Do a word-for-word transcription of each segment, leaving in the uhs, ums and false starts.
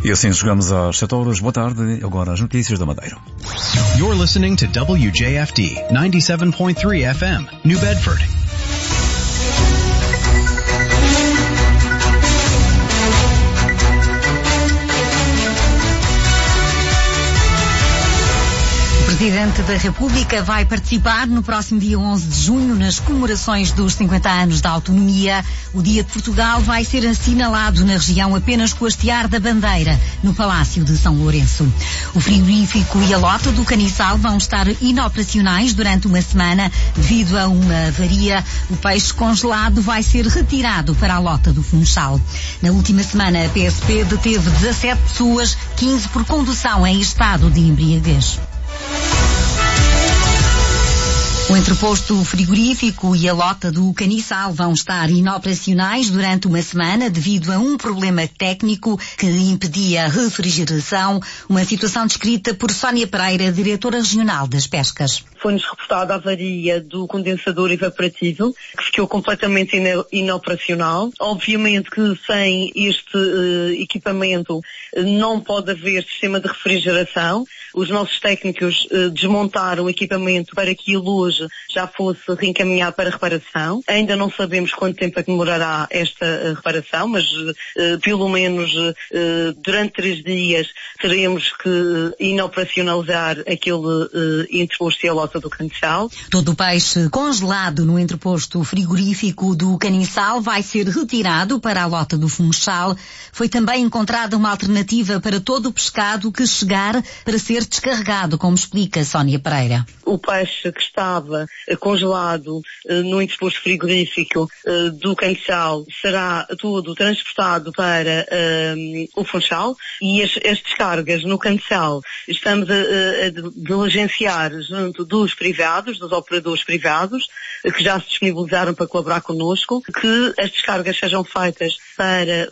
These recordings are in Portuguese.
E assim chegamos às sete horas. Boa tarde. Agora as notícias da Madeira. You're listening to W J F D ninety-seven point three F M, New Bedford. O Presidente da República vai participar no próximo dia onze de junho nas comemorações dos cinquenta anos da autonomia. O Dia de Portugal vai ser assinalado na região apenas com a hastear da bandeira, no Palácio de São Lourenço. O frigorífico e a lota do Caniçal vão estar inoperacionais durante uma semana devido a uma avaria. O peixe congelado vai ser retirado para a lota do Funchal. Na última semana, a P S P deteve dezassete pessoas, quinze por condução em estado de embriaguez. O entreposto frigorífico e a lota do Caniçal vão estar inoperacionais durante uma semana devido a um problema técnico que impedia a refrigeração, uma situação descrita por Sónia Pereira, diretora regional das pescas. Foi-nos reportada a avaria do condensador evaporativo, que ficou completamente inoperacional. Obviamente que sem este uh, equipamento uh, não pode haver sistema de refrigeração. Os nossos técnicos uh, desmontaram o equipamento para que ele hoje já fosse reencaminhado para reparação. Ainda não sabemos quanto tempo é que demorará esta uh, reparação, mas uh, pelo menos uh, durante três dias teremos que uh, inoperacionalizar aquele uh, entreposto e a lota do Caniçal. Todo o peixe congelado no entreposto frigorífico do Caniçal vai ser retirado para a lota do Funchal. Foi também encontrada uma alternativa para todo o pescado que chegar para ser descarregado, como explica Sónia Pereira. O peixe que estava congelado uh, no entreposto frigorífico uh, do Caniçal será todo transportado para uh, o Funchal e as, as descargas no Caniçal estamos a, a diligenciar junto dos privados, dos operadores privados, uh, que já se disponibilizaram para colaborar connosco, que as descargas sejam feitas para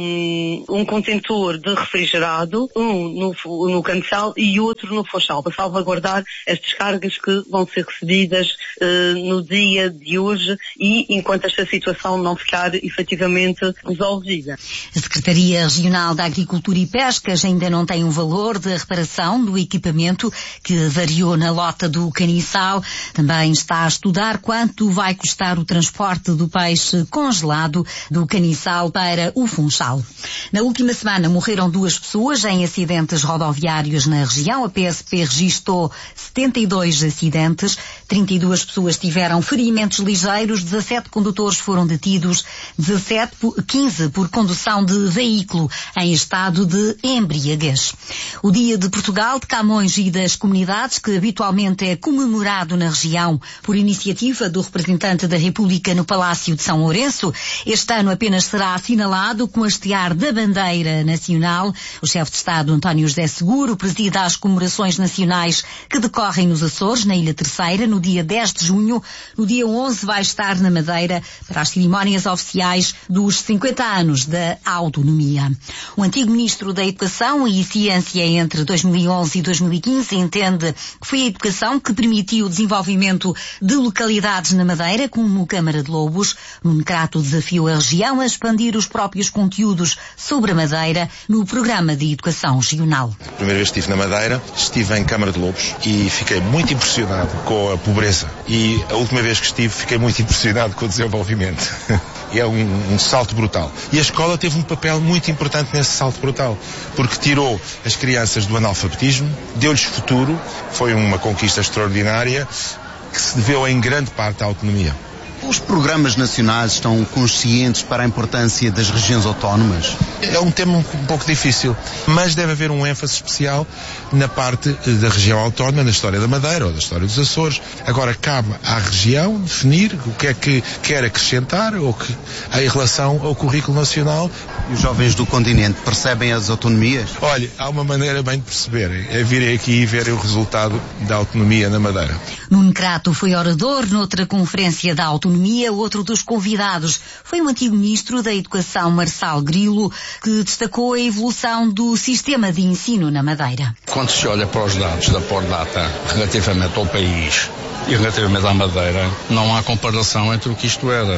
um, um contentor de refrigerado, um no, no Caniçal e outro no Funchal, para salvaguardar as descargas que vão ser recebidas Uh, no dia de hoje e enquanto esta situação não ficar efetivamente resolvida. A Secretaria Regional da Agricultura e Pescas ainda não tem um valor de reparação do equipamento que variou na lota do Caniçal. Também está a estudar quanto vai custar o transporte do peixe congelado do Caniçal para o Funchal. Na última semana morreram duas pessoas em acidentes rodoviários na região. A P S P registou setenta e dois acidentes, trinta e duas pessoas tiveram ferimentos ligeiros, dezassete condutores foram detidos, dezassete, quinze por condução de veículo em estado de embriaguez. O Dia de Portugal, de Camões e das comunidades, que habitualmente é comemorado na região por iniciativa do representante da República no Palácio de São Lourenço, este ano apenas será assinalado com a hastear da bandeira nacional. O chefe de Estado, António José Seguro, presida as comemorações nacionais que decorrem nos Açores, na Ilha Terceira, no dia dez de junho. No dia onze vai estar na Madeira para as cerimónias oficiais dos cinquenta anos da autonomia. O antigo Ministro da Educação e Ciência entre dois mil e onze e dois mil e quinze entende que foi a educação que permitiu o desenvolvimento de localidades na Madeira, como Câmara de Lobos. Nuno Crato desafiou a região a expandir os próprios conteúdos sobre a Madeira no programa de educação regional. A primeira vez que estive na Madeira, estive em Câmara de Lobos e fiquei muito impressionado com a pobreza. E a última vez que estive, fiquei muito impressionado com o desenvolvimento. É um, um salto brutal. E a escola teve um papel muito importante nesse salto brutal, porque tirou as crianças do analfabetismo, deu-lhes futuro, foi uma conquista extraordinária que se deveu em grande parte à autonomia. Os programas nacionais estão conscientes para a importância das regiões autónomas? É um tema um pouco difícil, mas deve haver um ênfase especial na parte da região autónoma, na história da Madeira ou da história dos Açores. Agora cabe à região definir o que é que quer acrescentar ou que, em relação ao currículo nacional. E os jovens do continente percebem as autonomias? Olha, há uma maneira bem de perceberem, é virem aqui e verem o resultado da autonomia na Madeira. Nuno Crato foi orador noutra conferência da autonomia. Outro dos convidados foi o antigo Ministro da Educação, Marçal Grilo, que destacou a evolução do sistema de ensino na Madeira. Quando se olha para os dados da Pordata relativamente ao país e relativamente à Madeira, não há comparação entre o que isto era.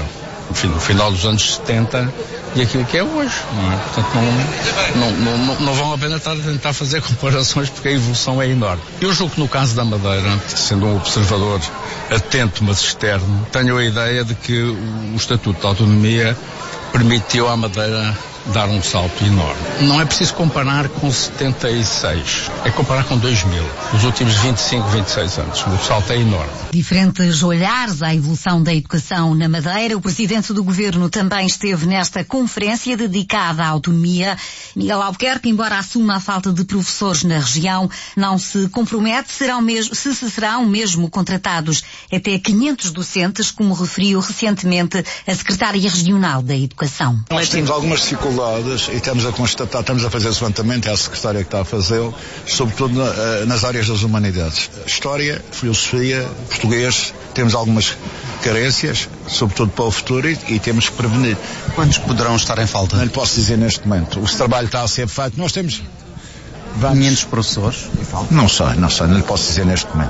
no final dos anos setenta e aquilo que é hoje, não é? Portanto, não, não, não, não vão a pena estar a tentar fazer comparações porque a evolução é enorme. Eu julgo que no caso da Madeira, sendo um observador atento, mas externo, tenho a ideia de que o Estatuto de Autonomia permitiu à Madeira dar um salto enorme. Não é preciso comparar com setenta e seis, é comparar com dois mil, os últimos vinte e cinco, vinte e seis anos. O salto é enorme. Diferentes olhares à evolução da educação na Madeira. O Presidente do Governo também esteve nesta conferência dedicada à autonomia. Miguel Albuquerque, embora assuma a falta de professores na região, não se compromete serão mesmo, se serão mesmo contratados até quinhentos docentes, como referiu recentemente a Secretária Regional da Educação. Nós temos algumas dificuldades e estamos a constatar, estamos a fazer esse levantamento, é a Secretária que está a fazê-lo, sobretudo na, nas áreas das humanidades. História, filosofia, português, temos algumas carências, sobretudo para o futuro, e, e temos que prevenir. Quantos poderão estar em falta? Não lhe posso dizer neste momento. O trabalho está a ser feito. Nós temos Vamos... quinhentos professores? Não sei, não sei, não lhe posso dizer neste momento.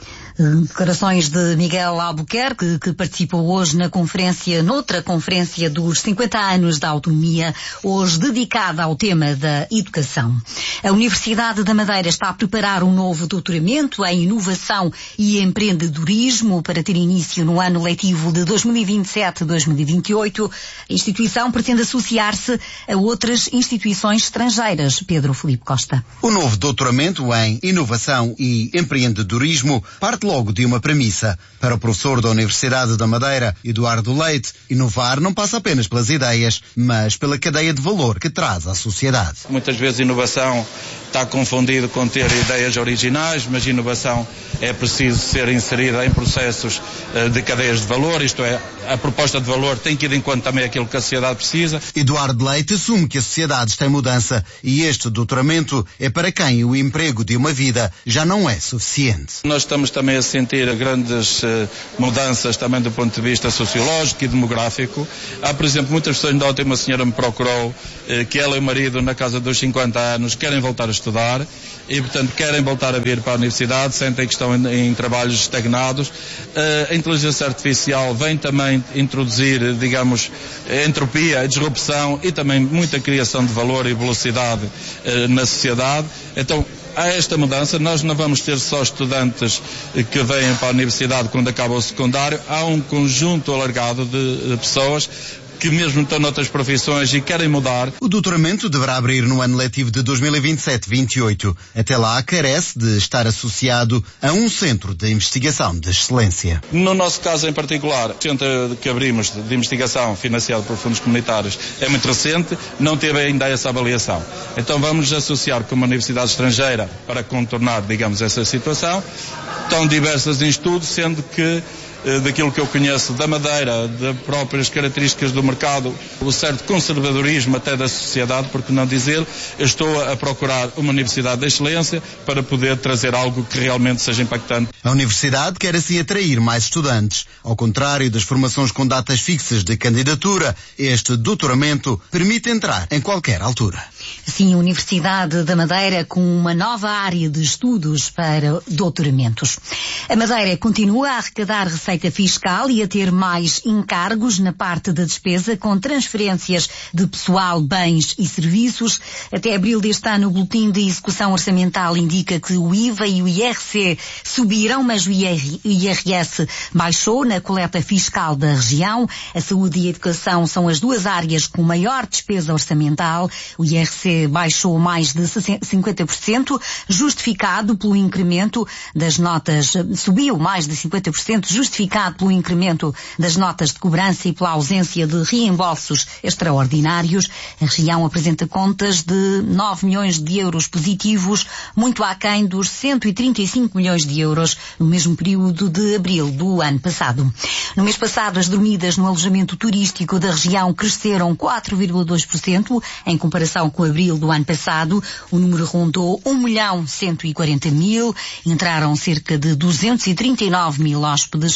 Declarações de Miguel Albuquerque, que participou hoje na conferência, noutra conferência dos cinquenta anos da autonomia, hoje dedicada ao tema da educação. A Universidade da Madeira está a preparar um novo doutoramento em inovação e empreendedorismo para ter início no ano letivo de dois mil e vinte e sete a dois mil e vinte e oito. A instituição pretende associar-se a outras instituições estrangeiras. Pedro Filipe Costa. O novo doutoramento em inovação e empreendedorismo parte logo de uma premissa. Para o professor da Universidade da Madeira, Eduardo Leite, inovar não passa apenas pelas ideias, mas pela cadeia de valor que traz à sociedade. Muitas vezes inovação está confundido com ter ideias originais, mas inovação é preciso ser inserida em processos de cadeias de valor, isto é, a proposta de valor tem que ir de encontro também aquilo que a sociedade precisa. Eduardo Leite assume que a sociedade está em mudança e este doutoramento é para quem o emprego de uma vida já não é suficiente. Nós estamos também a sentir grandes uh, mudanças também do ponto de vista sociológico e demográfico. Há, por exemplo, muitas pessoas, ainda ontem uma senhora me procurou uh, que ela e o marido, na casa dos cinquenta anos, querem voltar a estudar e, portanto, querem voltar a vir para a universidade, sentem que estão em, em trabalhos estagnados. Uh, a inteligência artificial vem também introduzir, digamos, a entropia, a disrupção e também muita criação de valor e velocidade uh, na sociedade. Então, há esta mudança, nós não vamos ter só estudantes que vêm para a universidade quando acaba o secundário, há um conjunto alargado de, de pessoas que mesmo estão noutras profissões e querem mudar. O doutoramento deverá abrir no ano letivo de dois mil e vinte e sete vinte e oito. Até lá, carece de estar associado a um centro de investigação de excelência. No nosso caso em particular, o centro que abrimos de investigação financiado por fundos comunitários é muito recente, não teve ainda essa avaliação. Então vamos associar com uma universidade estrangeira para contornar, digamos, essa situação. Estão diversas em estudo, sendo que daquilo que eu conheço da Madeira, das próprias características do mercado, o certo conservadorismo até da sociedade, por que não dizer, eu estou a procurar uma universidade de excelência para poder trazer algo que realmente seja impactante. A universidade quer assim atrair mais estudantes. Ao contrário das formações com datas fixas de candidatura, este doutoramento permite entrar em qualquer altura. Sim, a Universidade da Madeira com uma nova área de estudos para doutoramentos. A Madeira continua a arrecadar receita fiscal e a ter mais encargos na parte da despesa com transferências de pessoal, bens e serviços. Até abril deste ano, o Boletim de Execução Orçamental indica que o I V A e o I R C subiram, mas o I R S baixou na coleta fiscal da região. A saúde e a educação são as duas áreas com maior despesa orçamental. O I R C baixou mais de cinquenta por cento, justificado pelo incremento das notas, subiu mais de cinquenta por cento, justificado pelo incremento das notas de cobrança e pela ausência de reembolsos extraordinários. A região apresenta contas de nove milhões de euros positivos, muito aquém dos cento e trinta e cinco milhões de euros no mesmo período de abril do ano passado. No mês passado, as dormidas no alojamento turístico da região cresceram quatro vírgula dois por cento em comparação com abril do ano passado. O número rondou um milhão cento e quarenta mil. Entraram cerca de duzentos e trinta e nove mil hóspedes.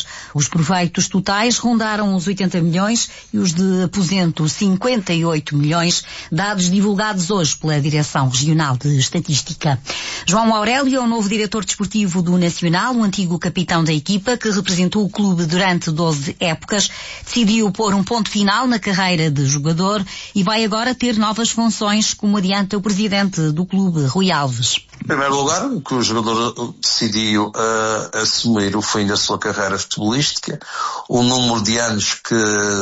Os proveitos totais rondaram os oitenta milhões e os de aposento cinquenta e oito milhões, dados divulgados hoje pela Direção Regional de Estatística. João Aurélio é o novo diretor desportivo do Nacional, o antigo capitão da equipa que representou o clube durante doze épocas, decidiu pôr um ponto final na carreira de jogador e vai agora ter novas funções, como adianta o presidente do clube, Rui Alves. Em primeiro lugar, que o jogador decidiu uh, assumir o fim da sua carreira futebolística, o número de anos que,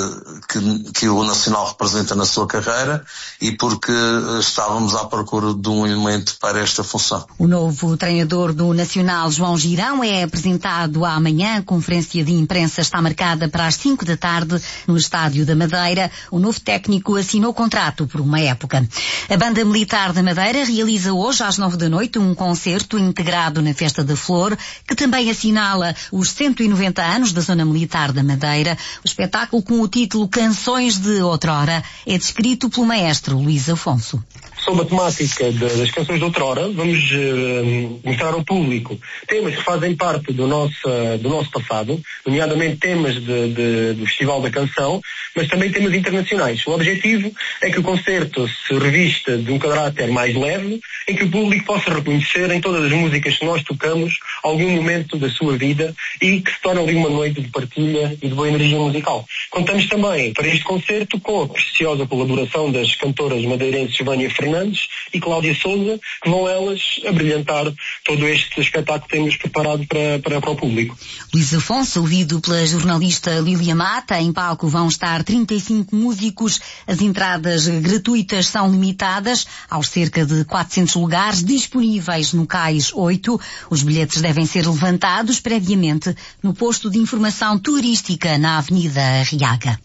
que, que o Nacional representa na sua carreira e porque estávamos à procura de um elemento para esta função. O novo treinador do Nacional, João Girão, é apresentado amanhã. A conferência de imprensa está marcada para as cinco da tarde no Estádio da Madeira. O novo técnico assinou contrato por uma época. A Banda Militar da Madeira realiza hoje às nove da noite um concerto integrado na Festa da Flor, que também assinala os cento e noventa anos da Zona Militar da Madeira. O espetáculo, com o título Canções de Outrora, é descrito pelo maestro Luís Afonso. Sobre a temática de, das canções de outrora, vamos uh, mostrar ao público temas que fazem parte do nosso, uh, do nosso passado, nomeadamente temas de, de, do Festival da Canção, mas também temas internacionais. O objetivo é que o concerto se revista de um caráter mais leve, em que o público possa reconhecer em todas as músicas que nós tocamos algum momento da sua vida e que se torne ali uma noite de partilha e de boa energia musical. Contamos também para este concerto com a preciosa colaboração das cantoras madeirenses Vânia Fernandes e Cláudia Souza, que vão elas abrilhantar todo este espetáculo que temos preparado para, para, para o público. Luís Afonso, ouvido pela jornalista Lília Mata. Em palco vão estar trinta e cinco músicos. As entradas gratuitas são limitadas aos cerca de quatrocentos lugares disponíveis no Cais oito. Os bilhetes devem ser levantados previamente no posto de informação turística na Avenida Arriaga.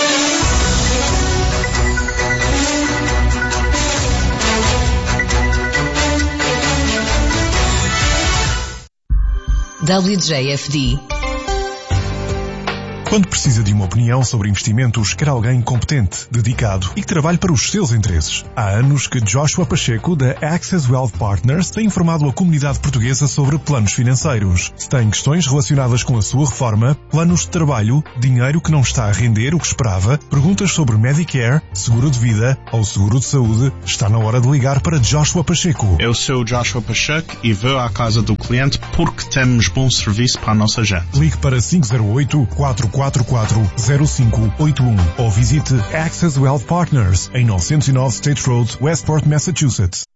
W J F D. Quando precisa de uma opinião sobre investimentos, quer alguém competente, dedicado e que trabalhe para os seus interesses. Há anos que Joshua Pacheco, da Access Wealth Partners, tem informado a comunidade portuguesa sobre planos financeiros. Se tem questões relacionadas com a sua reforma, planos de trabalho, dinheiro que não está a render o que esperava, perguntas sobre Medicare, seguro de vida ou seguro de saúde, está na hora de ligar para Joshua Pacheco. Eu sou Joshua Pacheco e vou à casa do cliente porque temos bom serviço para a nossa gente. Ligue para cinco zero oito, quatro quatro quatro, zero cinco oito um ou visite Access Wealth Partners em novecentos e nove State Road, Westport, Massachusetts.